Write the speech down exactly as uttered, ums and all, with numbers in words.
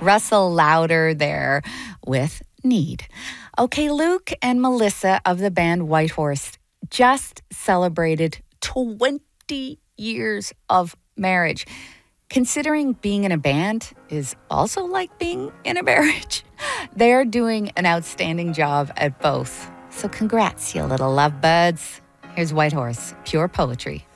Russell Louder there with Need. Okay, Luke and Melissa of the band Whitehorse just celebrated twenty years of marriage. Considering being in a band is also like being in a marriage, they're doing an outstanding job at both. So congrats, you little lovebirds. Here's Whitehorse, pure poetry.